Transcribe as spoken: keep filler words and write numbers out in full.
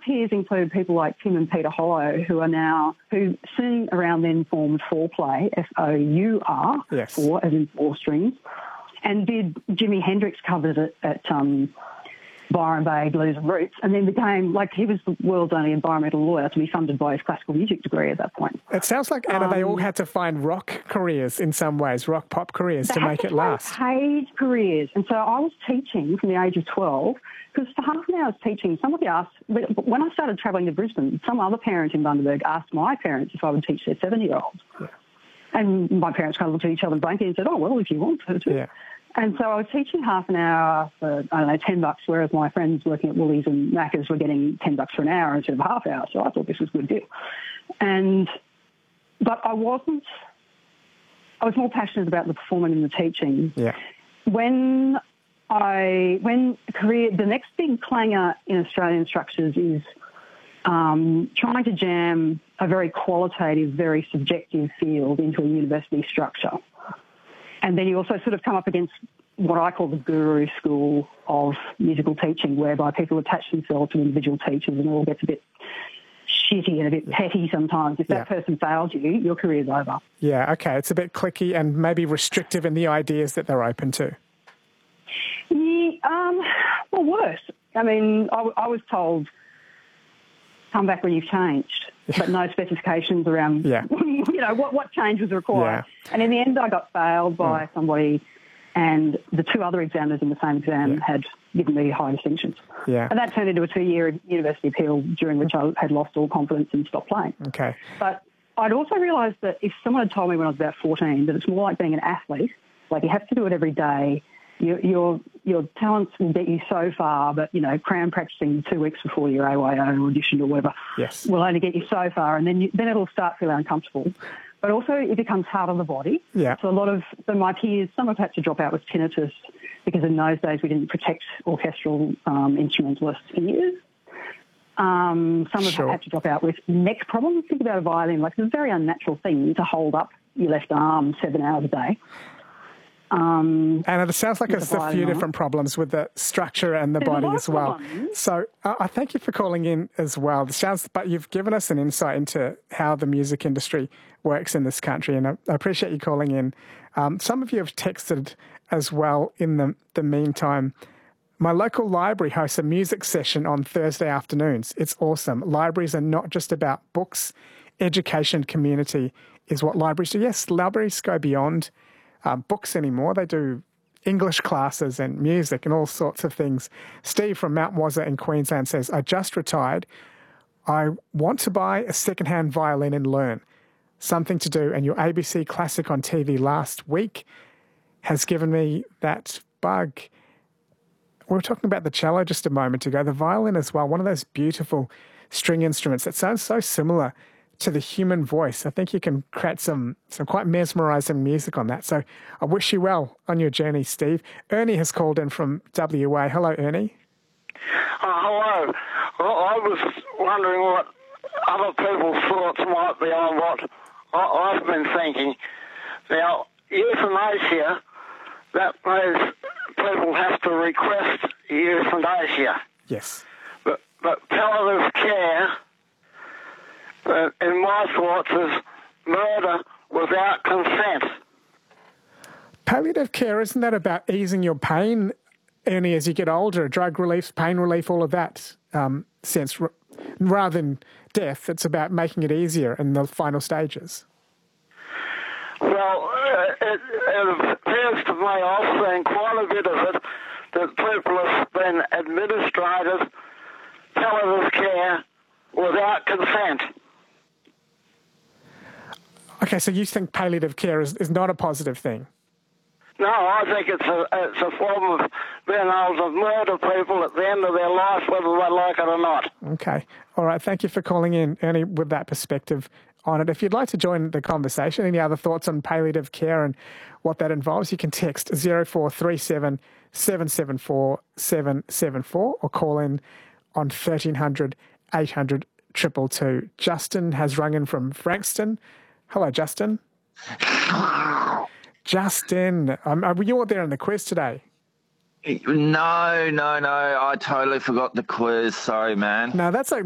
peers include people like Tim and Peter Hollow, who are now, who soon around then formed Four Play, F O U R, yes. four, as in four strings, and did Jimi Hendrix covers at, at um, Byron Bay Blues and Roots, and then became, like, he was the world's only environmental lawyer to be funded by his classical music degree at that point. It sounds like, Anna, um, they all had to find rock careers in some ways, rock pop careers to make to it last. Paid careers. And so I was teaching from the age of twelve, because for half an hour I was teaching, somebody asked, when I started travelling to Brisbane, some other parent in Bundaberg asked my parents if I would teach their seven-year-olds. Yeah. And my parents kind of looked at each other blankly and said, oh, well, if you want to. Yeah. And so I was teaching half an hour for, I don't know, ten bucks, whereas my friends working at Woolies and Macca's were getting ten bucks for an hour instead of a half hour. So I thought this was a good deal. And, but I wasn't, I was more passionate about the performing and the teaching. Yeah. When I, when career, the next big clanger in Australian structures is um, trying to jam a very qualitative, very subjective field into a university structure. And then you also sort of come up against what I call the guru school of musical teaching, whereby people attach themselves to individual teachers and it all gets a bit shitty and a bit petty sometimes. If that yeah. person fails you, your career's over. Yeah, okay. It's a bit cliquey and maybe restrictive in the ideas that they're open to. Yeah, um, well, worse. I mean, I, I was told, come back when you've changed, but no specifications around, yeah. you know, what, what change was required. Yeah. And in the end, I got failed by mm. somebody, and the two other examiners in the same exam yeah. had given me high distinctions. Yeah. And that turned into a two-year university appeal during which I had lost all confidence and stopped playing. Okay. But I'd also realised that if someone had told me when I was about fourteen that it's more like being an athlete, like you have to do it every day, Your, your your talents will get you so far, but, you know, cram practicing two weeks before your A Y O audition or whatever yes. will only get you so far, and then you, then it'll start feeling uncomfortable. But also it becomes hard on the body. Yeah. So a lot of so my peers, some have had to drop out with tinnitus because in those days we didn't protect orchestral um, instrumentalists' ears. Um, some have sure. had to drop out with neck problems. Think about a violin. Like, it's a very unnatural thing to hold up your left arm seven hours a day. Um, and it sounds like it's a few different problems with the structure and the There's body as well. Problems. So uh, I thank you for calling in as well. It sounds, but you've given us an insight into how the music industry works in this country, and I, I appreciate you calling in. Um, some of you have texted as well in the, the meantime. My local library hosts a music session on Thursday afternoons. It's awesome. Libraries are not just about books. Education community is what libraries do. Yes, libraries go beyond Um, books anymore. They do English classes and music and all sorts of things. Steve from Mount Wazza in Queensland says, I just retired. I want to buy a second-hand violin and learn. Something to do. And your A B C Classic on T V last week has given me that bug. We were talking about the cello just a moment ago. The violin as well, one of those beautiful string instruments that sounds so similar to the human voice. I think you can create some, some quite mesmerising music on that. So I wish you well on your journey, Steve. Ernie has called in from W A. Hello, Ernie. Uh, hello. Well, I was wondering what other people's thoughts might be on what I- I've been thinking. Now, euthanasia, that means people have to request euthanasia. Yes. But, but palliative care, Uh, in my thoughts, is murder without consent. Palliative care, isn't that about easing your pain, Ernie, as you get older? Drug relief, pain relief, all of that um, sense. Rather than death, it's about making it easier in the final stages. Well, uh, it, it appears to me, I've seen quite a bit of it, that people have been administrated palliative care without consent. Okay, so you think palliative care is, is not a positive thing? No, I think it's a it's a form of being able to murder people at the end of their life, whether they like it or not. Okay. All right. Thank you for calling in, Ernie, with that perspective on it. If you'd like to join the conversation, any other thoughts on palliative care and what that involves, you can text zero four three seven, seven seven four, seven seven four or call in on thirteen hundred, eight hundred, two two two. Justin has rung in from Frankston. Hello, Justin. Justin, um, were you out there in the quiz today? No, no, no. I totally forgot the quiz. Sorry, man. No, that's okay.